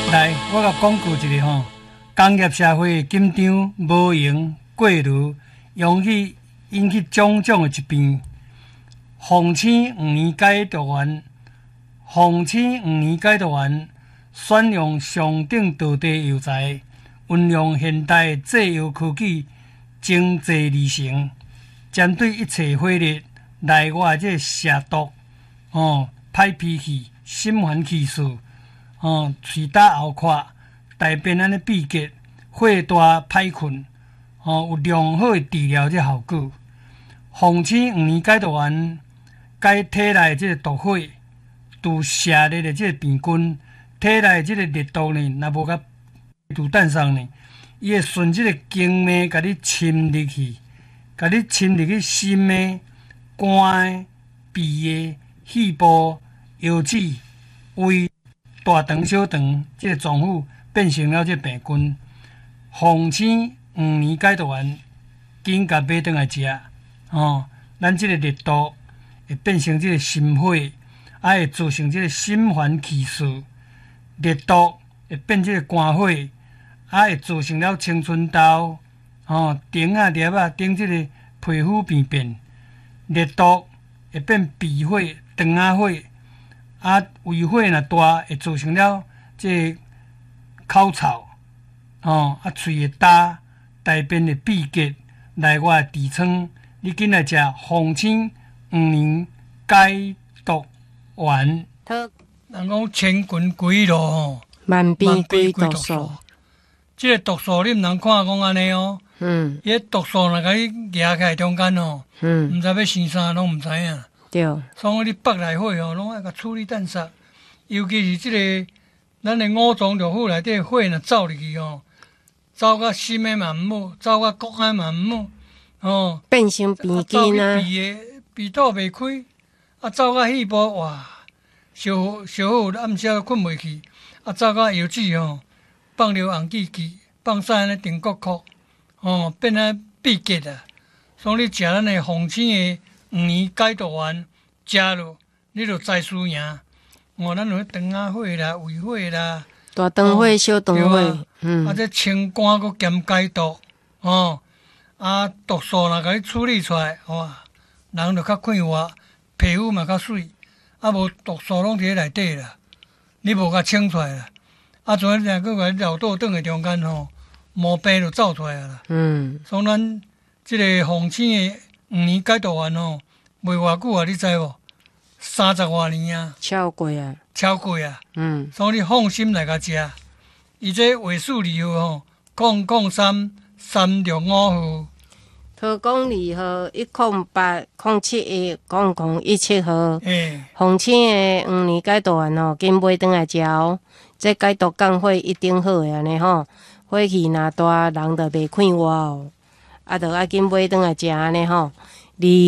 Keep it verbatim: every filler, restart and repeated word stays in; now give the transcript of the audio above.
来，我甲讲句一个吼，工业社会紧张无闲过炉，容易引起种种的疾病。奉请五年解毒员，奉请五年解毒员，选用上等道地药材，运用现代制药科技，精济而成，针对一切火热内外这蛇毒、哦歹脾气、心烦气躁。哦，喙打喉壳、大便安尼闭结、火大、歹困，哦，有良好的治疗这效果。奉请五年解毒员，解体内这个毒火，除痧热的这个病菌，体内这个热毒呢，若无甲除诞生呢，伊会顺这个经脉，甲你侵入去，甲你侵入去心的、肝的、鼻的、肺部、腰子、胃。大肠、小肠，这个脏腑变成了这病菌。奉请五年解毒员，紧甲买转来食。哦，咱这个热毒会变成这个心火，啊会造成这个心烦气躁。热毒会变这个肝火，啊会造成了青春痘、哦顶啊、粒啊、顶这个皮肤病变。热毒会变鼻火、肠仔火。啊，胃火若大，会造成了这口臭，哦，啊，喙会焦，大便会闭结，内外痔疮。你紧来食奉请五年解毒丸。人讲千军归路吼， 万变归毒素。 这个毒素你毋通看讲安尼哦。嗯。伊个毒素若甲你夹起来中间吼，嗯，毋知要生啥，拢毋知影。对，所以你腹内火吼，拢爱甲处理淡煞，尤其是即、这个咱的五脏六腑内底火若走入去吼，走到心的嘛毋好，走到骨的嘛毋好，哦， 变成鼻筋啊， 鼻的鼻肚袂开，啊，走到肺部哇，烧烧好暗时困袂去，啊，走到腰子吼，放流红记记，放屎安尼顶骨壳，哦，变啊闭结啊，所以你食咱的奉请的。五年解毒丸食落，你就知输赢。哦，咱有肠仔火啦、胃火啦， 大肠火、小肠火，嗯， 啊，这清肝搁兼解毒，哦，啊，毒素若甲你处理出来，哇，人就较快活，皮肤嘛较水，啊，无毒素拢伫咧内底啦，你无甲清出来啦，啊，像若搁甲你绕倒转的中间吼，毛病就走出来啦。嗯，所以咱即个奉请的五年解毒丸吼。袂偌久啊，你知无？三十多年啊， 超过啊， 超过啊。嗯，所以你放心来甲食。伊这尾数二号吼，空空三三六五号。 桃公二号一空八空七一空空一七号。诶，奉请的五年解毒丸吼，紧买转来食哦。这解毒降火一定好诶安尼吼，火气若大，人就袂快活哦。啊，着爱紧买转来食安尼吼。二